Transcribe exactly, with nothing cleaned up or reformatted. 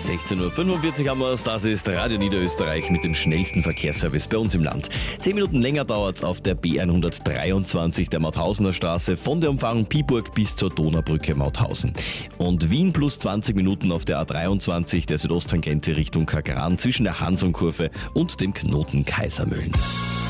sechzehn Uhr fünfundvierzig haben wir es. Das ist Radio Niederösterreich mit dem schnellsten Verkehrsservice bei uns im Land. Zehn Minuten länger dauert es auf der B hundertdreiundzwanzig der Mauthausener Straße von der Umfahrung Piburg bis zur Donaubrücke Mauthausen. Und Wien plus zwanzig Minuten auf der A dreiundzwanzig der Südosttangente Richtung Kagran zwischen der Hansonkurve und dem Knoten Kaisermühlen.